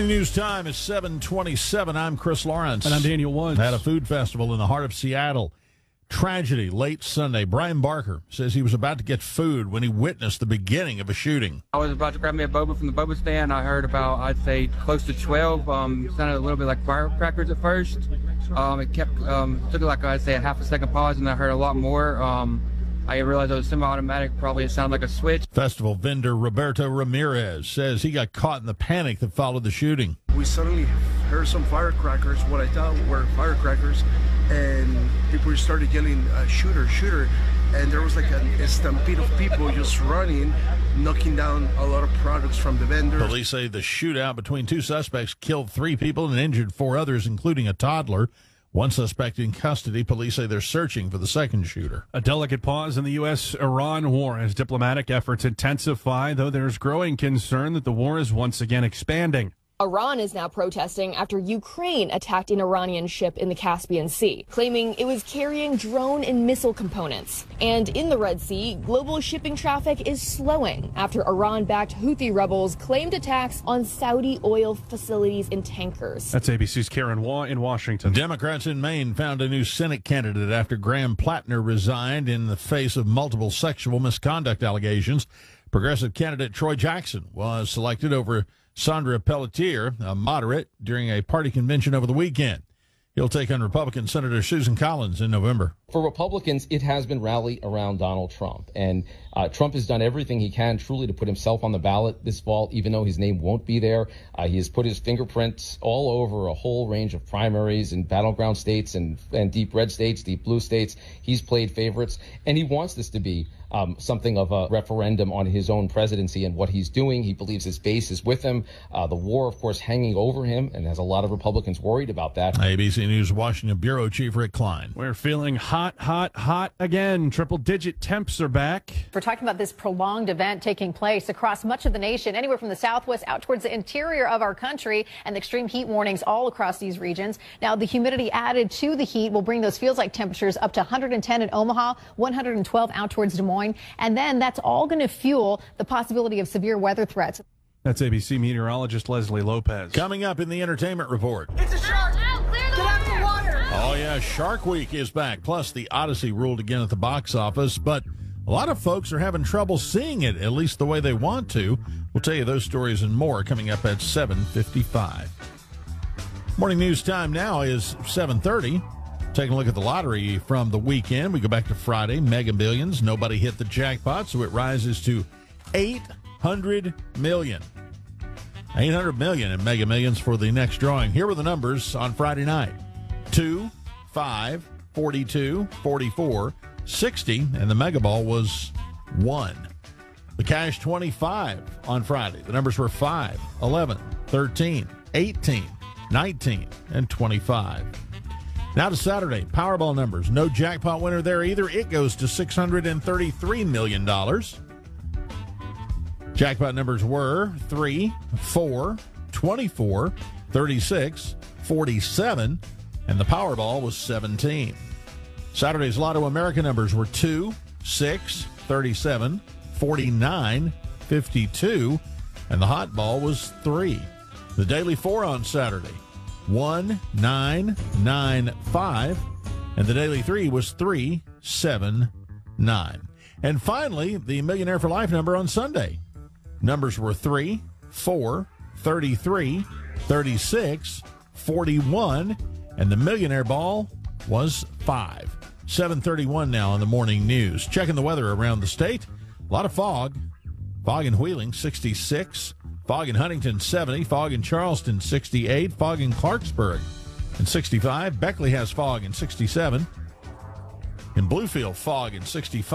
News time is 7:27. I'm Chris Lawrence. And I'm Daniel Woods. At a food festival in the heart of Seattle. Tragedy late Sunday. Brian Barker says he was about to get food when he witnessed the beginning of a shooting. I was about to grab me a boba from the boba stand. I heard about, I'd say, close to 12. Sounded a little bit like firecrackers at first. It kept, took like, I'd say, a half a second pause, and I heard a lot more. I realized it was semi-automatic. Probably it sounded like a switch. Festival vendor Roberto Ramirez says he got caught in the panic that followed the shooting. We suddenly heard some firecrackers, what I thought were firecrackers, and people started yelling, shooter, shooter. And there was like a stampede of people just running, knocking down a lot of products from the vendors. Police say the shootout between two suspects killed 3 people and injured 4 others, including a toddler. 1 suspect in custody. Police say they're searching for the second shooter. A delicate pause in the U.S.-Iran war as diplomatic efforts intensify, though there's growing concern that the war is once again expanding. Iran is now protesting after Ukraine attacked an Iranian ship in the Caspian Sea, claiming it was carrying drone and missile components. And in the Red Sea, global shipping traffic is slowing after Iran-backed Houthi rebels claimed attacks on Saudi oil facilities and tankers. That's ABC's Karen Waugh in Washington. Democrats in Maine found a new Senate candidate after Graham Plattner resigned in the face of multiple sexual misconduct allegations. Progressive candidate Troy Jackson was selected over Sandra Pelletier, a moderate, during a party convention over the weekend. He'll take on Republican Senator Susan Collins in November. For Republicans, it has been rally around Donald Trump. And Trump has done everything he can truly to put himself on the ballot this fall, even though his name won't be there. He has put his fingerprints all over a whole range of primaries in battleground states and deep red states, deep blue states. He's played favorites, and he wants this to be something of a referendum on his own presidency and what he's doing. He believes his base is with him. The war, of course, hanging over him, and has a lot of Republicans worried about that. ABC News Washington Bureau Chief Rick Klein. We're feeling hot again. Triple-digit temps are back. We're talking about this prolonged event taking place across much of the nation, anywhere from the southwest out towards the interior of our country, and extreme heat warnings all across these regions. Now, the humidity added to the heat will bring those feels-like temperatures up to 110 in Omaha, 112 out towards Des Moines. And then that's all going to fuel the possibility of severe weather threats. That's ABC meteorologist Leslie Lopez. Coming up in the entertainment report. It's a shark! Get out the water! Oh, yeah, Shark Week is back. Plus, the Odyssey ruled again at the box office, but a lot of folks are having trouble seeing it, at least the way they want to. We'll tell you those stories and more coming up at 7:55. Morning news time now is 7:30. Taking a look at the lottery from the weekend. We go back to Friday. Mega Millions. Nobody hit the jackpot, so it rises to $800 million. $800 million in Mega Millions for the next drawing. Here were the numbers on Friday night. 2, 5, 42, 44, 60, and the Mega Ball was 1. The Cash 25 on Friday. The numbers were 5, 11, 13, 18, 19, and 25. Now to Saturday, Powerball numbers. No jackpot winner there either. It goes to $633 million. Jackpot numbers were 3, 4, 24, 36, 47, and the Powerball was 17. Saturday's Lotto America numbers were 2, 6, 37, 49, 52, and the hot ball was 3. The Daily 4 on Saturday, 1995, and the Daily 3 was 379. And finally, the Millionaire for Life number on Sunday. Numbers were 3, 4, 33, 36, 41, and the Millionaire Ball was 5. 7:31 now in the morning news. Checking the weather around the state. A lot of fog. Fog in Wheeling, 66. Fog in Huntington, 70. Fog in Charleston, 68. Fog in Clarksburg, and 65. Beckley has fog in 67. In Bluefield, fog in 65.